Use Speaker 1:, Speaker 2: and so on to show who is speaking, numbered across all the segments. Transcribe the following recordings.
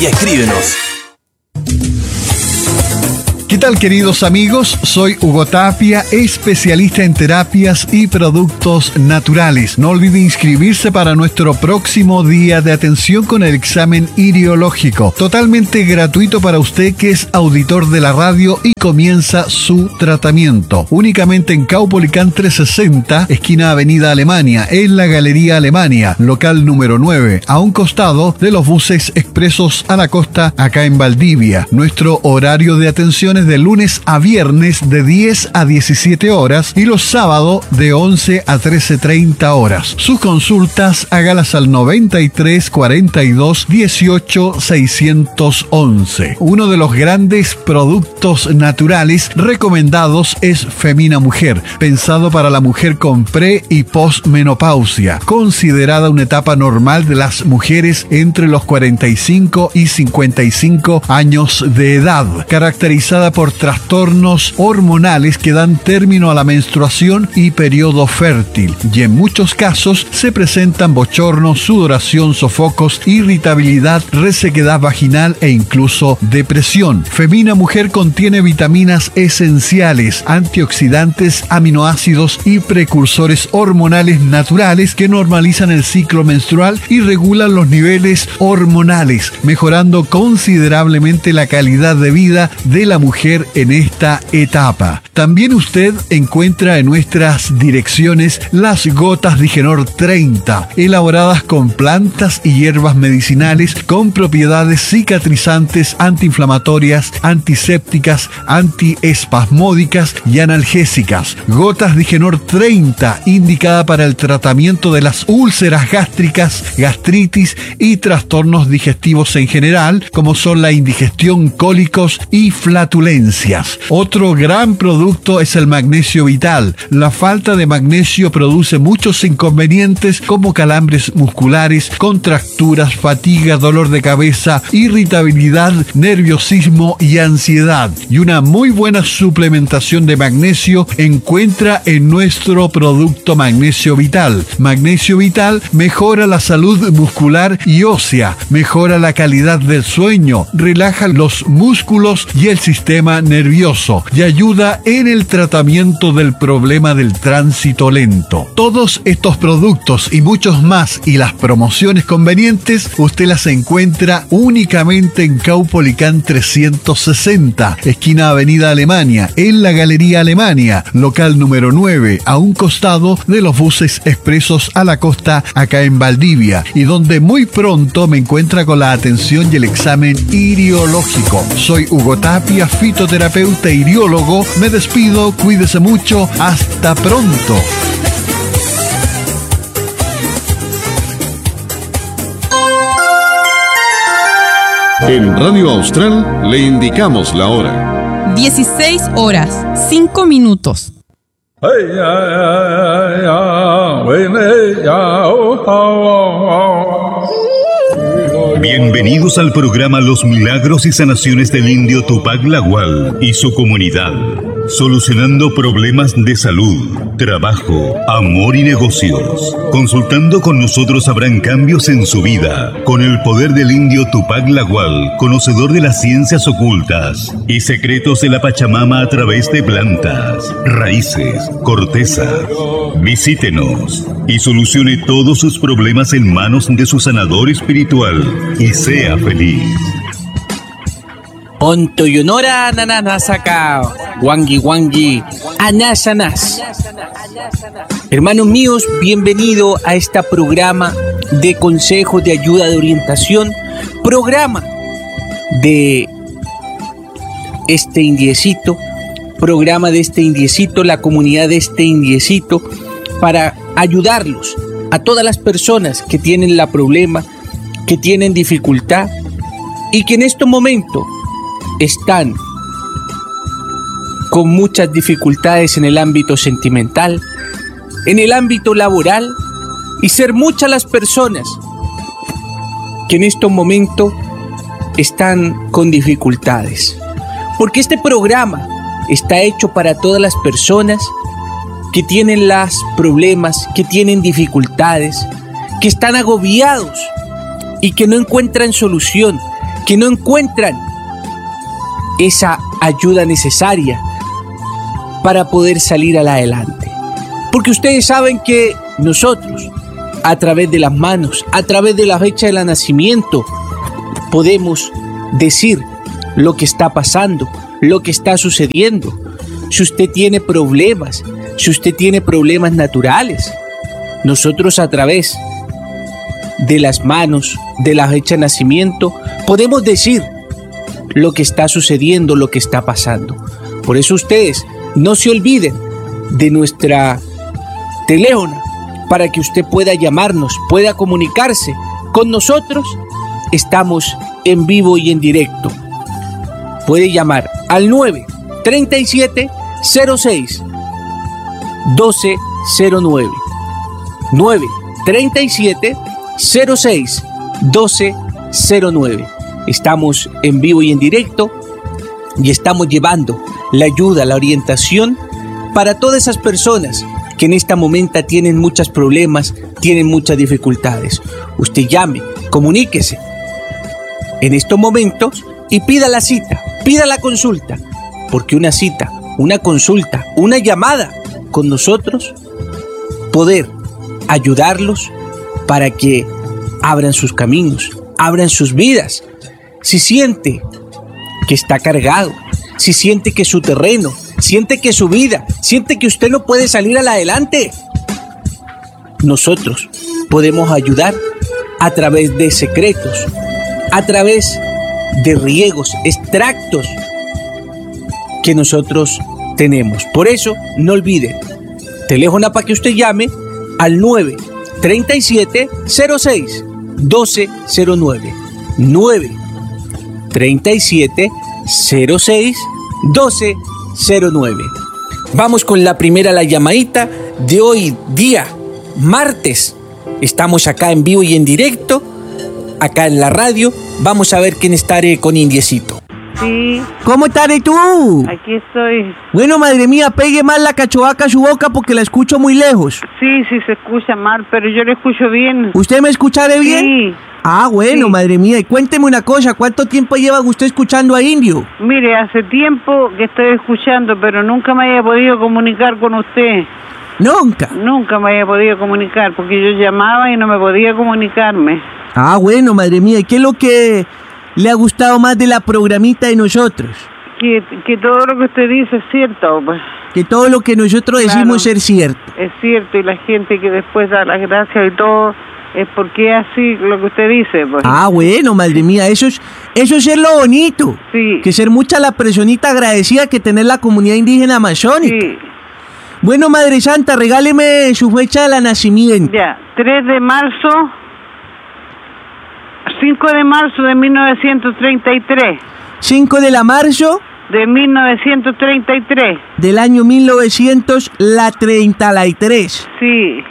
Speaker 1: y escríbenos.
Speaker 2: ¿Qué tal, queridos amigos? Soy Hugo Tapia, especialista en terapias y productos naturales. No olvide inscribirse para nuestro próximo día de atención con el examen iriológico, totalmente gratuito para usted que es auditor de la radio y comienza su tratamiento. Únicamente en Caupolicán 360, esquina Avenida Alemania, en la Galería Alemania, local número 9, a un costado de los buses expresos a la costa, acá en Valdivia. Nuestro horario de atención es de lunes a viernes de 10 a 17 horas y los sábados de 11 a 13:30 horas. Sus consultas hágalas al 93 42 18 611. Uno de los grandes productos naturales recomendados es Femina Mujer, pensado para la mujer con pre y posmenopausia, considerada una etapa normal de las mujeres entre los 45 y 55 años de edad, caracterizada por trastornos hormonales que dan término a la menstruación y periodo fértil, y en muchos casos se presentan bochornos, sudoración, sofocos, irritabilidad, resequedad vaginal e incluso depresión. Femina Mujer contiene vitaminas esenciales, antioxidantes, aminoácidos y precursores hormonales naturales que normalizan el ciclo menstrual y regulan los niveles hormonales, mejorando considerablemente la calidad de vida de la mujer en esta etapa. También usted encuentra en nuestras direcciones las gotas Digenor 30, elaboradas con plantas y hierbas medicinales con propiedades cicatrizantes, antiinflamatorias, antisépticas, antiespasmódicas y analgésicas. Gotas Digenor 30, indicada para el tratamiento de las úlceras gástricas, gastritis y trastornos digestivos en general, como son la indigestión, cólicos y flatulencias. Otro gran producto es el magnesio vital. La falta de magnesio produce muchos inconvenientes como calambres musculares, contracturas, fatiga, dolor de cabeza, irritabilidad, nerviosismo y ansiedad. Y una muy buena suplementación de magnesio encuentra en nuestro producto Magnesio Vital. Magnesio Vital mejora la salud muscular y ósea, mejora la calidad del sueño, relaja los músculos y el sistema nervioso y ayuda en el tratamiento del problema del tránsito lento. Todos estos productos y muchos más y las promociones convenientes usted las encuentra únicamente en Caupolicán 360, esquina Avenida Alemania, en la Galería Alemania, local número 9, a un costado de los buses expresos a la costa, acá en Valdivia, y donde muy pronto me encuentra con la atención y el examen iriológico. Soy Hugo Tapia, fitoterapeuta e iriólogo. Me despido, cuídese mucho, hasta pronto.
Speaker 3: En Radio Austral le indicamos la hora.
Speaker 4: 16 horas, 5 minutos.
Speaker 5: Bienvenidos al programa Los Milagros y Sanaciones del Indio Tupac Lagual y su comunidad, solucionando problemas de salud, trabajo, amor y negocios. Consultando con nosotros habrán cambios en su vida, con el poder del Indio Tupac Lagual, conocedor de las ciencias ocultas y secretos de la Pachamama a través de plantas, raíces, corteza. Visítenos y solucione todos sus problemas en manos de su sanador espiritual y sea feliz.
Speaker 6: Onto yonora nananasaka, wangi wangi, anasanas. Hermanos míos, bienvenido a este programa de consejos, de ayuda, de orientación, programa de este indiecito, la comunidad de este indiecito, para ayudarlos a todas las personas que tienen la problema, que tienen dificultad y que en este momento están con muchas dificultades en el ámbito sentimental, en el ámbito laboral, y ser muchas las personas que en este momento están con dificultades. Porque este programa está hecho para todas las personas que tienen los problemas, que tienen dificultades, que están agobiados y que no encuentran solución, que no encuentran esa ayuda necesaria para poder salir adelante. Porque ustedes saben que nosotros, a través de las manos, a través de la fecha de nacimiento, podemos decir lo que está pasando, lo que está sucediendo. Si usted tiene problemas, si usted tiene problemas naturales, nosotros a través de las manos, de la fecha de nacimiento, podemos decir lo que está sucediendo, lo que está pasando. Por eso ustedes no se olviden de nuestra teléfono para que usted pueda llamarnos, pueda comunicarse con nosotros. Estamos en vivo y en directo. Puede llamar al 937 06 1209. 937 06 1209. Estamos en vivo y en directo y estamos llevando la ayuda, la orientación para todas esas personas que en este momento tienen muchos problemas, tienen muchas dificultades. Usted llame, comuníquese en estos momentos y pida la cita, pida la consulta, porque una cita, una consulta, una llamada con nosotros, poder ayudarlos para que abran sus caminos, abran sus vidas. Si siente que está cargado, si siente que su terreno, siente que su vida, siente que usted no puede salir adelante, nosotros podemos ayudar a través de secretos, a través de riegos, extractos que nosotros tenemos. Por eso, no olvide, teléfono para que usted llame al 937 06 1209. 937 06 1209. Vamos con la primera, la llamadita de hoy día, martes. Estamos acá en vivo y en directo, acá en la radio. Vamos a ver quién estaré con Indiecito.
Speaker 1: Sí,
Speaker 6: ¿Cómo estaré tú?
Speaker 1: aquí estoy.
Speaker 6: Bueno, madre mía, pegue más la cachovaca a su boca porque la escucho muy lejos.
Speaker 1: Sí, se escucha mal, pero yo lo escucho bien.
Speaker 6: ¿Usted me escuchará bien?
Speaker 1: Sí.
Speaker 6: Ah, bueno,
Speaker 1: Sí.
Speaker 6: madre mía. Y cuénteme una cosa, ¿cuánto tiempo lleva usted escuchando a Indio?
Speaker 1: Mire, hace tiempo que estoy escuchando, pero nunca me haya podido comunicar con usted.
Speaker 6: Nunca.
Speaker 1: Nunca me haya podido comunicar, porque yo llamaba y no me podía comunicarme.
Speaker 6: Ah, bueno, madre mía. ¿Y qué es lo que le ha gustado más de la programita de nosotros?
Speaker 1: Que todo lo que usted dice es cierto, pues.
Speaker 6: Que todo lo que nosotros
Speaker 1: Claro.
Speaker 6: decimos es cierto.
Speaker 1: Es cierto, y la gente que después da las gracias y todo, es porque es así lo que usted dice, pues.
Speaker 6: Ah, bueno, madre mía. Eso es lo bonito.
Speaker 1: Sí.
Speaker 6: Que ser mucha la personita agradecida que tener la comunidad indígena amazónica.
Speaker 1: Sí.
Speaker 6: Bueno, Madre Santa, regáleme su fecha de nacimiento.
Speaker 1: Ya, 3 de marzo, 5 de marzo de 1933.
Speaker 6: 5 de marzo
Speaker 1: De 1933.
Speaker 6: del año 1933.
Speaker 1: Sí.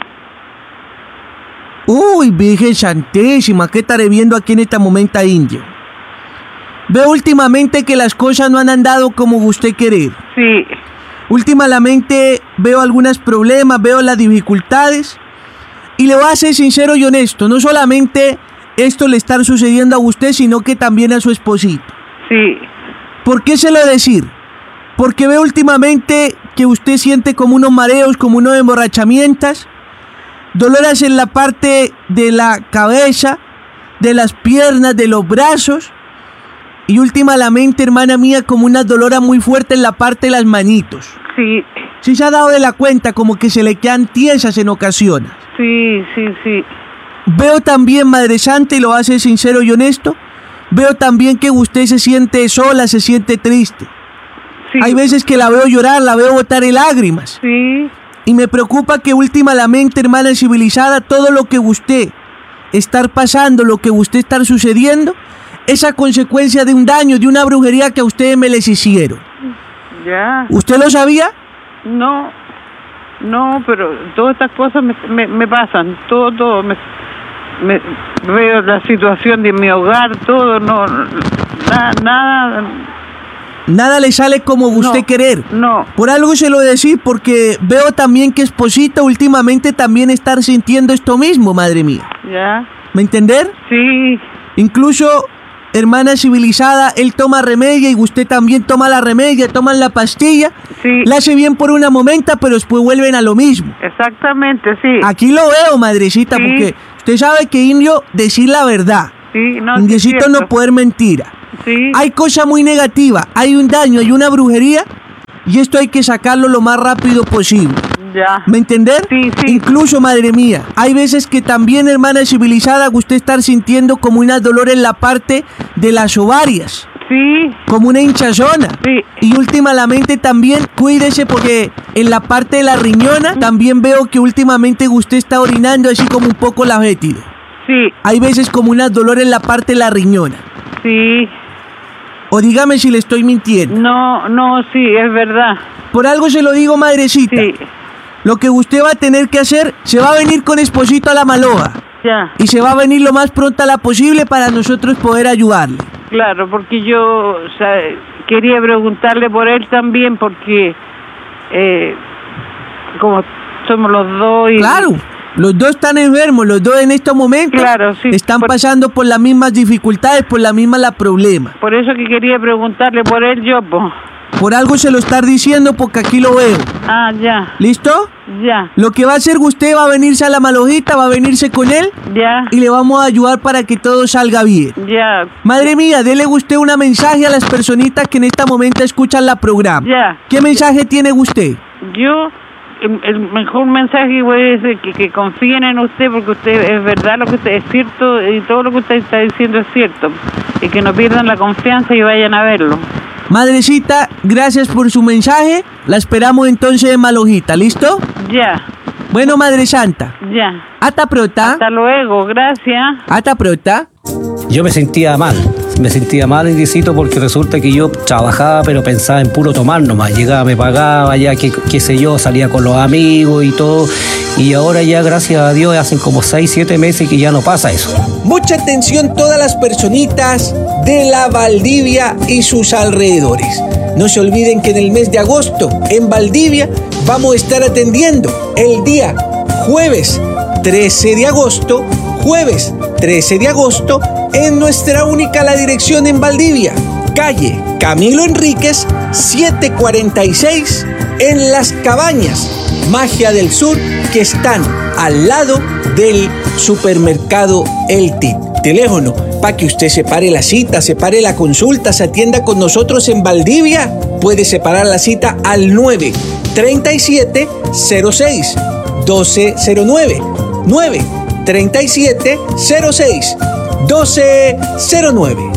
Speaker 6: Uy, Virgen Santísima, ¿qué estaré viendo aquí en esta momento, Indio? Veo últimamente que las cosas no han andado como usted quiere.
Speaker 1: Sí.
Speaker 6: Últimamente veo algunos problemas, veo las dificultades. Y le voy a ser sincero y honesto, no solamente esto le está sucediendo a usted, sino que también a su esposito.
Speaker 1: Sí.
Speaker 6: ¿Por qué se lo decir? Porque veo últimamente que usted siente como unos mareos, como unos emborrachamientos, dolores en la parte de la cabeza, de las piernas, de los brazos, y últimamente, hermana mía, como una dolora muy fuerte en la parte de las manitos.
Speaker 1: Sí.
Speaker 6: ¿Sí se ha dado de la cuenta como que se le quedan tiesas en ocasiones?
Speaker 1: Sí.
Speaker 6: Veo también, Madre Santa, y lo hace sincero y honesto, veo también que usted se siente sola, se siente triste.
Speaker 1: Sí.
Speaker 6: Hay veces que la veo llorar, la veo botar en lágrimas.
Speaker 1: Sí.
Speaker 6: Y me preocupa que últimamente, hermana civilizada, todo lo que usted está pasando, lo que usted está sucediendo, es a consecuencia de un daño, de una brujería que a ustedes me les hicieron.
Speaker 1: Ya.
Speaker 6: ¿Usted lo sabía?
Speaker 1: No, pero todas estas cosas me pasan. Todo. Me veo la situación de mi hogar, todo. Nada.
Speaker 6: Nada le sale como usted
Speaker 1: No,
Speaker 6: querer.
Speaker 1: No.
Speaker 6: Por algo se lo decía, porque veo también que esposita últimamente también estar sintiendo esto mismo, madre mía.
Speaker 1: Ya.
Speaker 6: ¿Me entender?
Speaker 1: Sí.
Speaker 6: Incluso
Speaker 7: hermana civilizada, él toma remedia y usted también toma la remedia, toman la pastilla,
Speaker 1: Sí.
Speaker 7: la hace bien por una momenta, pero después vuelven a lo mismo.
Speaker 1: Exactamente, sí.
Speaker 7: Aquí lo veo, madrecita,
Speaker 1: Sí.
Speaker 7: porque usted sabe que indio decir la verdad.
Speaker 1: Sí, no, sí,
Speaker 7: Indiecito
Speaker 1: es
Speaker 7: no
Speaker 1: cierto.
Speaker 7: poder mentira.
Speaker 1: Sí.
Speaker 7: Hay cosa muy negativa, hay un daño, hay una brujería y esto hay que sacarlo lo más rápido posible.
Speaker 1: Ya.
Speaker 7: ¿Me entender?
Speaker 1: Sí, sí.
Speaker 7: Incluso, madre mía, hay veces que también, hermana civilizada, usted estar sintiendo como un dolor en la parte de las ovarias,
Speaker 1: Sí.
Speaker 7: como una hinchazona.
Speaker 1: Sí.
Speaker 7: Y últimamente también, cuídese porque en la parte de la riñona también veo que últimamente usted está orinando así como un poco la fétido.
Speaker 1: Sí.
Speaker 7: Hay veces como un dolor en la parte de la riñona.
Speaker 1: Sí.
Speaker 7: O dígame si le estoy mintiendo.
Speaker 1: No, no, sí, es verdad.
Speaker 7: Por algo se lo digo, madrecita.
Speaker 1: Sí.
Speaker 7: Lo que usted va a tener que hacer, se va a venir con esposito a la Maloja.
Speaker 1: Ya.
Speaker 7: Y se va a venir lo más pronto posible para nosotros poder ayudarle.
Speaker 1: Claro, porque yo, o sea, quería preguntarle por él también, porque como somos los dos y...
Speaker 7: Claro, los dos están enfermos, los dos en estos momentos
Speaker 1: Claro, sí.
Speaker 7: están pasando por las mismas dificultades, por la misma la problema.
Speaker 1: Por eso que quería preguntarle por él yo, pues.
Speaker 7: Por algo se lo está diciendo porque aquí lo veo.
Speaker 1: Ah, ya,
Speaker 7: ¿Listo?
Speaker 1: ya,
Speaker 7: Lo que va a hacer usted va a venirse a la Malojita, va a venirse con él
Speaker 1: ya,
Speaker 7: y le vamos a ayudar para que todo salga bien.
Speaker 1: ya,
Speaker 7: Madre mía, dele usted un mensaje a las personitas que en este momento escuchan la programa.
Speaker 1: ya.
Speaker 7: ¿Qué mensaje tiene usted?
Speaker 1: Yo, el mejor mensaje puede ser que confíen en usted, porque usted es verdad lo que usted es cierto y todo lo que usted está diciendo es cierto. Y que no pierdan la confianza y vayan a verlo.
Speaker 7: Madrecita, gracias por su mensaje. La esperamos entonces en Malojita, ¿listo?
Speaker 1: Ya,
Speaker 7: Bueno, Madre Santa.
Speaker 1: ya.
Speaker 7: Hasta pronta.
Speaker 1: Hasta luego, gracias.
Speaker 7: Hasta pronta.
Speaker 8: Yo me sentía mal, Indiecito, porque resulta que yo trabajaba pero pensaba en puro tomar nomás, llegaba, me pagaba, ya qué sé yo, salía con los amigos y todo, y ahora ya gracias a Dios hacen como 6-7 meses que ya no pasa eso.
Speaker 6: Mucha atención todas las personitas de la Valdivia y sus alrededores. No se olviden que en el mes de agosto en Valdivia vamos a estar atendiendo el día jueves 13 de agosto, en nuestra única la dirección en Valdivia, calle Camilo Enríquez 746, en Las Cabañas, Magia del Sur, que están al lado del supermercado El Tip. Teléfono para que usted separe la cita, separe la consulta, se atienda con nosotros en Valdivia. Puede separar la cita al 937-06-1209. 937-06-1209.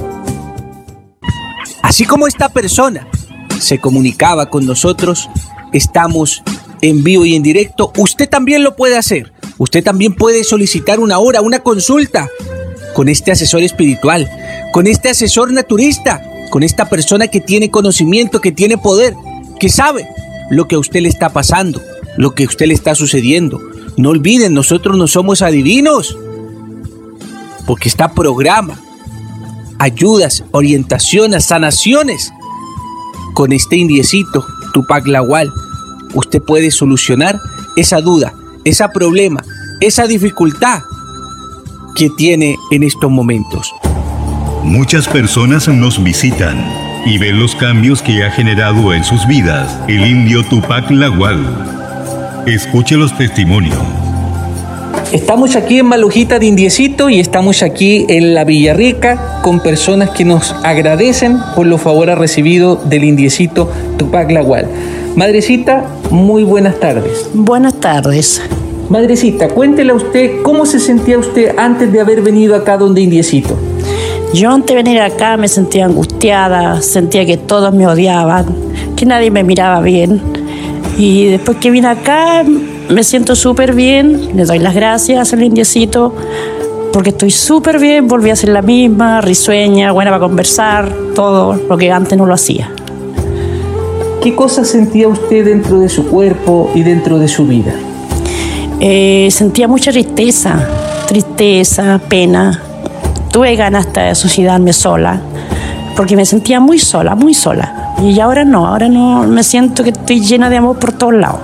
Speaker 6: Así como esta persona se comunicaba con nosotros, estamos en vivo y en directo. Usted también lo puede hacer. Usted también puede solicitar una hora, una consulta con este asesor espiritual, con este asesor naturista, con esta persona que tiene conocimiento, que tiene poder, que sabe lo que a usted le está pasando, lo que a usted le está sucediendo. No olviden, nosotros no somos adivinos, porque está programa, ayudas, orientaciones, sanaciones. Con este indiecito, Tupac Lawal, usted puede solucionar esa duda, ese problema, esa dificultad que tiene en estos momentos.
Speaker 5: Muchas personas nos visitan y ven los cambios que ha generado en sus vidas el indio Tupac Lawal. Escuche los testimonios.
Speaker 6: Estamos aquí en Malojita de Indiecito y estamos aquí en la Villarrica con personas que nos agradecen por los favores recibidos del indiecito Tupac Lawal. Madrecita, muy buenas tardes.
Speaker 9: Buenas tardes.
Speaker 6: Madrecita, cuéntele a usted cómo se sentía usted antes de haber venido acá donde Indiecito.
Speaker 9: Yo antes de venir acá me sentía angustiada, sentía que todos me odiaban, que nadie me miraba bien. Y después que vine acá me siento súper bien, le doy las gracias al indiecito porque estoy súper bien, volví a ser la misma, risueña, buena para conversar, todo lo que antes no lo hacía.
Speaker 6: ¿Qué cosas sentía usted dentro de su cuerpo y dentro de su vida?
Speaker 9: Sentía mucha tristeza, pena. Tuve ganas hasta de suicidarme sola, porque me sentía muy sola. Y ahora no, me siento que estoy llena de amor por todos lados.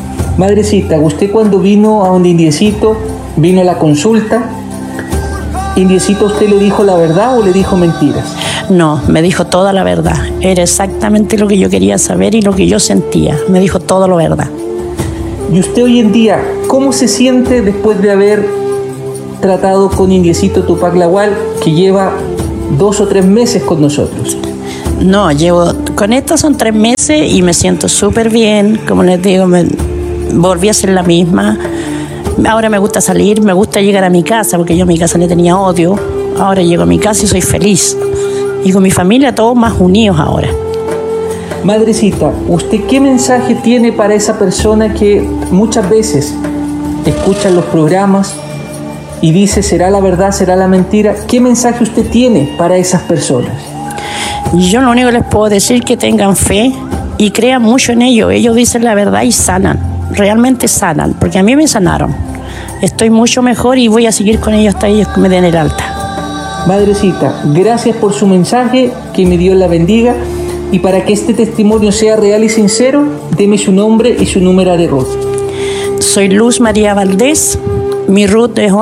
Speaker 6: Madrecita, usted cuando vino a donde Indiecito, vino a la consulta, Indiecito usted le dijo la verdad o le dijo mentiras?
Speaker 9: No, me dijo toda la verdad. Era exactamente lo que yo quería saber y lo que yo sentía. Me dijo todo lo verdad.
Speaker 6: Y usted hoy en día, ¿cómo se siente después de haber tratado con Indiecito Tupac Lawal, que lleva 2 o 3 meses con nosotros?
Speaker 9: No, con esto son 3 meses y me siento súper bien. Como les digo, volví a ser la misma. Ahora me gusta salir, me gusta llegar a mi casa, porque yo a mi casa le tenía odio. Ahora llego a mi casa y soy feliz. Y con mi familia todos más unidos ahora.
Speaker 6: Madrecita, ¿usted qué mensaje tiene para esa persona que muchas veces escucha los programas y dice será la verdad, será la mentira? ¿Qué mensaje usted tiene para esas personas?
Speaker 9: Yo lo único que les puedo decir es que tengan fe y crean mucho en ello. Ellos dicen la verdad y sanan, realmente sanan, porque a mí me sanaron. Estoy mucho mejor y voy a seguir con ellos hasta ellos me den el alta.
Speaker 6: Madrecita, gracias por su mensaje, que mi Dios la bendiga. Y para que este testimonio sea real y sincero, deme su nombre y su número de RUT.
Speaker 9: Soy Luz María Valdés. Mi RUT es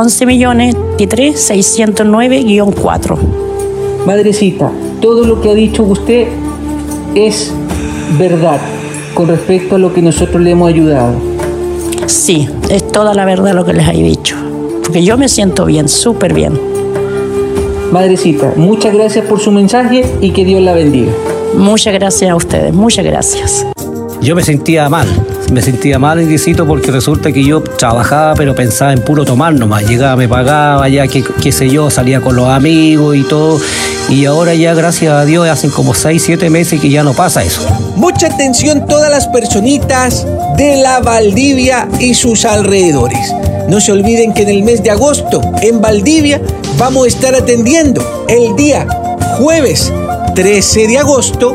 Speaker 9: 11.000.000.609-4.
Speaker 6: Madrecita, todo lo que ha dicho usted es verdad con respecto a lo que nosotros le hemos ayudado.
Speaker 9: Sí, es toda la verdad lo que les he dicho. Porque yo me siento bien, súper bien.
Speaker 6: Madrecita, muchas gracias por su mensaje y que Dios la bendiga.
Speaker 9: Muchas gracias a ustedes, muchas gracias.
Speaker 8: Yo me sentía mal, Indiecito, porque resulta que yo trabajaba pero pensaba en puro tomar nomás. Llegaba, me pagaba, ya qué sé yo, salía con los amigos y todo. Y ahora ya, gracias a Dios, hacen como 6, 7 meses que ya no pasa eso.
Speaker 6: Mucha atención todas las personitas de la Valdivia y sus alrededores. No se olviden que en el mes de agosto, en Valdivia, vamos a estar atendiendo el día jueves 13 de agosto,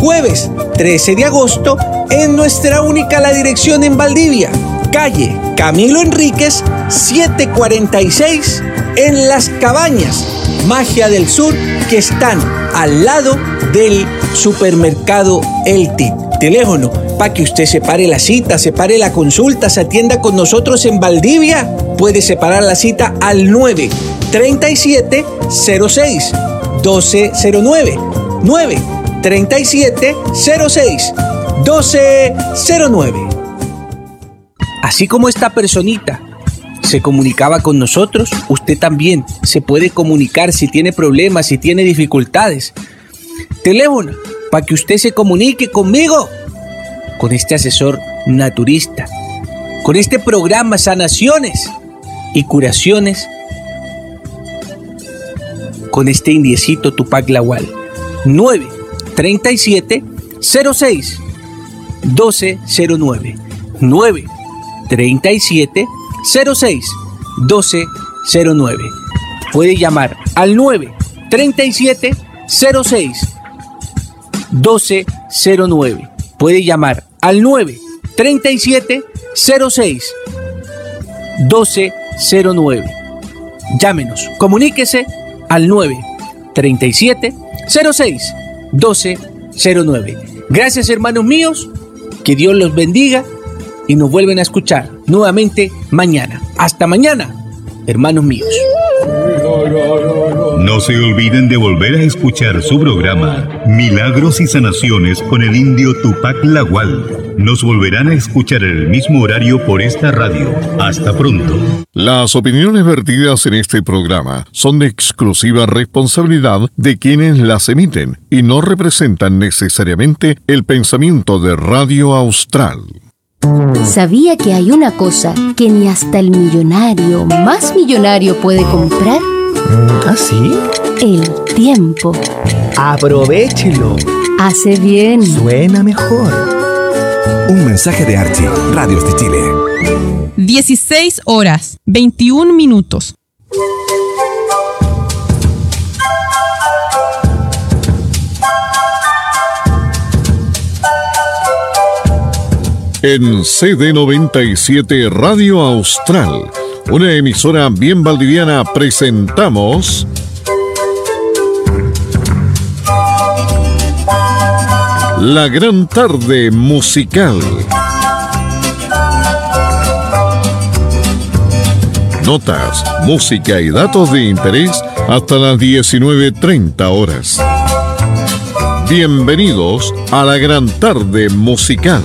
Speaker 6: en nuestra única La Dirección en Valdivia, calle Camilo Enríquez, 746, en Las Cabañas, Magia del Sur, que están al lado del supermercado El Tip. Teléfono para que usted separe la cita, separe la consulta, se atienda con nosotros en Valdivia. Puede separar la cita al 937-06-1209. 937-06-1209. Así como esta personita se comunicaba con nosotros, usted también se puede comunicar si tiene problemas, si tiene dificultades. Teléfono para que usted se comunique conmigo, con este asesor naturista, con este programa Sanaciones y Curaciones, con este Indiecito Tupac Lawal. 937-06-1209. 937-06-1209. Puede llamar al 937-06-1209. Puede llamar al 937-06-1209. Llámenos, comuníquese al 937-06-1209. Gracias, hermanos míos, que Dios los bendiga y nos vuelven a escuchar nuevamente mañana. Hasta mañana, hermanos míos.
Speaker 5: No se olviden de volver a escuchar su programa Milagros y Sanaciones con el indio Tupac Lawal. Nos volverán a escuchar en el mismo horario por esta radio. Hasta pronto.
Speaker 3: Las opiniones vertidas en este programa son de exclusiva responsabilidad de quienes las emiten y no representan necesariamente el pensamiento de Radio Austral.
Speaker 10: ¿Sabía que hay una cosa que ni hasta el millonario más millonario puede comprar?
Speaker 11: ¿Ah, sí?
Speaker 10: El tiempo.
Speaker 11: Aprovéchelo.
Speaker 10: Hace bien.
Speaker 11: Suena mejor.
Speaker 12: Un mensaje de Archie, Radios de Chile.
Speaker 4: 16 horas, 21 minutos.
Speaker 3: En CD97 Radio Austral, una emisora bien valdiviana, presentamos La Gran Tarde Musical. notas, música y datos de interés hasta las 19:30 horas. Bienvenidos a la gran tarde musical.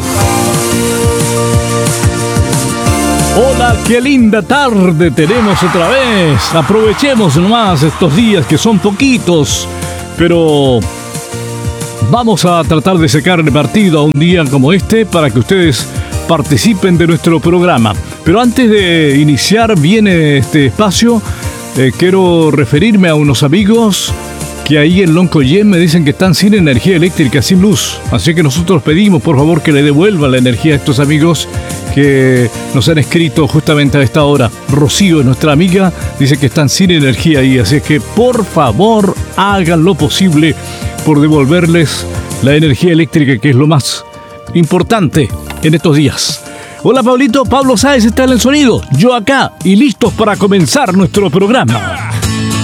Speaker 13: Hola, qué linda tarde tenemos otra vez. Aprovechemos nomás estos días que son poquitos, pero vamos a tratar de sacarle partido a un día como este para que ustedes participen de nuestro programa. Pero antes de iniciar bien este espacio, quiero referirme a unos amigos que ahí en Loncoyen me dicen que están sin energía eléctrica, sin luz. Así que nosotros pedimos por favor que le devuelvan la energía a estos amigos que nos han escrito justamente a esta hora. Rocío, nuestra amiga, dice que están sin energía ahí. Así que por favor hagan lo posible por devolverles la energía eléctrica, que es lo más importante en estos días. Hola Pablito, Pablo Sáez está en el sonido, yo acá y listos para comenzar nuestro programa.